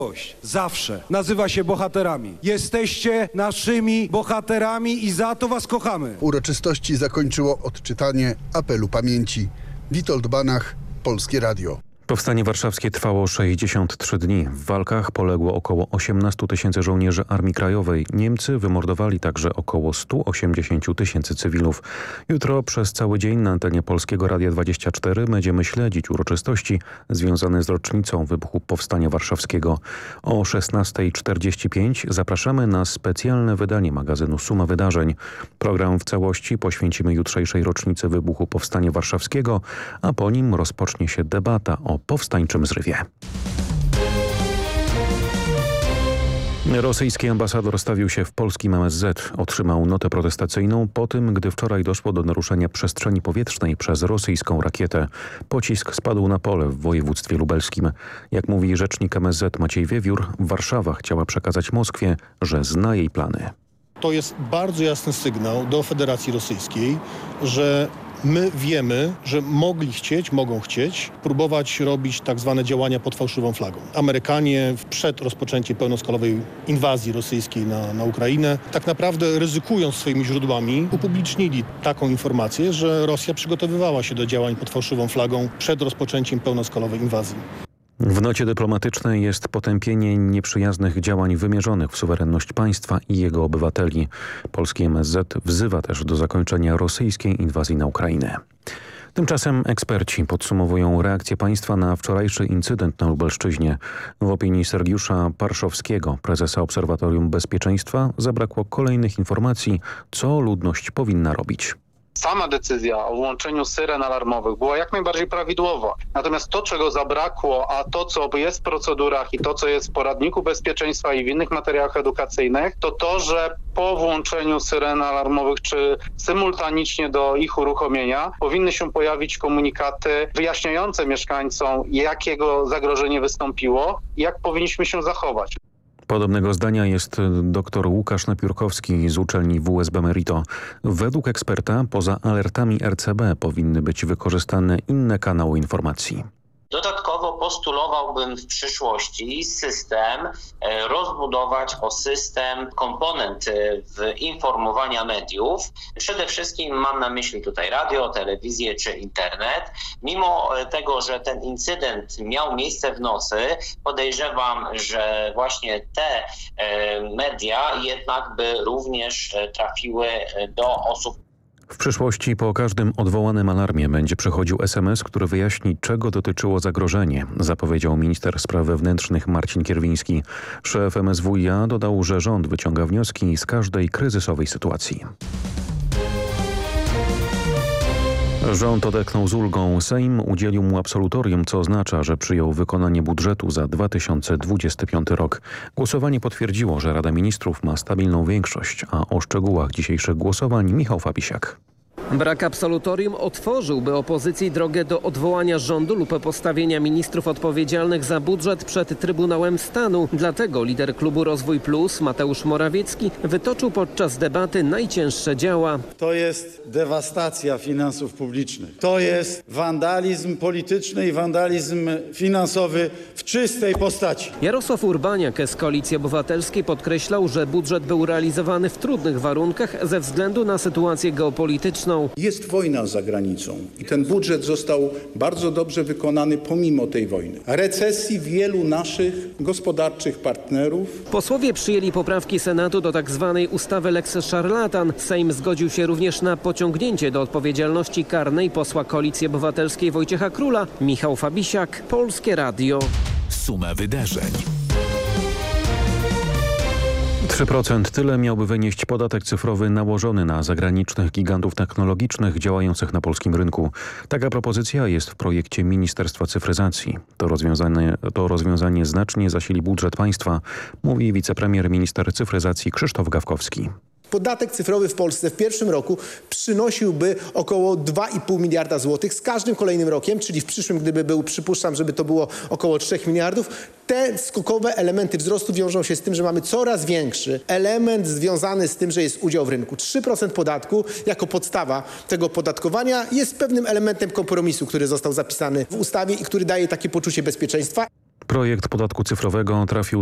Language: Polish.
Zawsze nazywa się bohaterami. Jesteście naszymi bohaterami i za to was kochamy. Uroczystości zakończyło odczytanie apelu pamięci. Witold Banach, Polskie Radio. Powstanie warszawskie trwało 63 dni. W walkach poległo około 18 000 żołnierzy Armii Krajowej. Niemcy wymordowali także około 180 000 cywilów. Jutro przez cały dzień na antenie Polskiego Radia 24 będziemy śledzić uroczystości związane z rocznicą wybuchu Powstania Warszawskiego. O 16:45 zapraszamy na specjalne wydanie magazynu Suma Wydarzeń. Program w całości poświęcimy jutrzejszej rocznicy wybuchu Powstania Warszawskiego, a po nim rozpocznie się debata o powstańczym zrywie. Rosyjski ambasador stawił się w polskim MSZ. Otrzymał notę protestacyjną po tym, gdy wczoraj doszło do naruszenia przestrzeni powietrznej przez rosyjską rakietę. Pocisk spadł na pole w województwie lubelskim. Jak mówi rzecznik MSZ Maciej Wiewiór, Warszawa chciała przekazać Moskwie, że zna jej plany. To jest bardzo jasny sygnał do Federacji Rosyjskiej, że my wiemy, że mogą chcieć próbować robić tak zwane działania pod fałszywą flagą. Amerykanie przed rozpoczęciem pełnoskalowej inwazji rosyjskiej na Ukrainę tak naprawdę ryzykując swoimi źródłami upublicznili taką informację, że Rosja przygotowywała się do działań pod fałszywą flagą przed rozpoczęciem pełnoskalowej inwazji. W nocie dyplomatycznej jest potępienie nieprzyjaznych działań wymierzonych w suwerenność państwa i jego obywateli. Polski MSZ wzywa też do zakończenia rosyjskiej inwazji na Ukrainę. Tymczasem eksperci podsumowują reakcję państwa na wczorajszy incydent na Lubelszczyźnie. W opinii Sergiusza Parszowskiego, prezesa Obserwatorium Bezpieczeństwa, zabrakło kolejnych informacji, co ludność powinna robić. Sama decyzja o włączeniu syren alarmowych była jak najbardziej prawidłowa. Natomiast to, czego zabrakło, a to, co jest w procedurach i to, co jest w poradniku bezpieczeństwa i w innych materiałach edukacyjnych, to to, że po włączeniu syren alarmowych czy symultanicznie do ich uruchomienia powinny się pojawić komunikaty wyjaśniające mieszkańcom, jakiego zagrożenie wystąpiło i jak powinniśmy się zachować. Podobnego zdania jest dr Łukasz Napiórkowski z uczelni WSB Merito. Według eksperta poza alertami RCB powinny być wykorzystane inne kanały informacji. Dodatkowo postulowałbym w przyszłości system rozbudować o system komponent informowania mediów. Przede wszystkim mam na myśli tutaj radio, telewizję czy internet. Mimo tego, że ten incydent miał miejsce w nocy, podejrzewam, że właśnie te media jednak by również trafiły do osób. W przyszłości po każdym odwołanym alarmie będzie przychodził SMS, który wyjaśni, czego dotyczyło zagrożenie, zapowiedział minister spraw wewnętrznych Marcin Kierwiński. Szef MSWiA dodał, że rząd wyciąga wnioski z każdej kryzysowej sytuacji. Rząd odetchnął z ulgą. Sejm udzielił mu absolutorium, co oznacza, że przyjął wykonanie budżetu za 2025 rok. Głosowanie potwierdziło, że Rada Ministrów ma stabilną większość, a o szczegółach dzisiejszych głosowań Michał Fabisiak. Brak absolutorium otworzyłby opozycji drogę do odwołania rządu lub postawienia ministrów odpowiedzialnych za budżet przed Trybunałem Stanu. Dlatego lider klubu Rozwój Plus, Mateusz Morawiecki, wytoczył podczas debaty najcięższe działa. To jest dewastacja finansów publicznych. To jest wandalizm polityczny i wandalizm finansowy w czystej postaci. Jarosław Urbaniak z Koalicji Obywatelskiej podkreślał, że budżet był realizowany w trudnych warunkach ze względu na sytuację geopolityczną. Jest wojna za granicą i ten budżet został bardzo dobrze wykonany pomimo tej wojny. Recesji wielu naszych gospodarczych partnerów. Posłowie przyjęli poprawki Senatu do tzw. ustawy Lex Szarlatan. Sejm zgodził się również na pociągnięcie do odpowiedzialności karnej posła Koalicji Obywatelskiej Wojciecha Króla. Michał Fabisiak, Polskie Radio. Suma wydarzeń. 3% tyle miałby wynieść podatek cyfrowy nałożony na zagranicznych gigantów technologicznych działających na polskim rynku. Taka propozycja jest w projekcie Ministerstwa Cyfryzacji. To rozwiązanie znacznie zasili budżet państwa, mówi wicepremier minister cyfryzacji Krzysztof Gawkowski. Podatek cyfrowy w Polsce w pierwszym roku przynosiłby około 2,5 miliarda złotych. Z każdym kolejnym rokiem, czyli w przyszłym, gdyby był, przypuszczam, żeby to było około 3 miliardów, te skokowe elementy wzrostu wiążą się z tym, że mamy coraz większy element związany z tym, że jest udział w rynku. 3% podatku jako podstawa tego podatkowania jest pewnym elementem kompromisu, który został zapisany w ustawie i który daje takie poczucie bezpieczeństwa. Projekt podatku cyfrowego trafił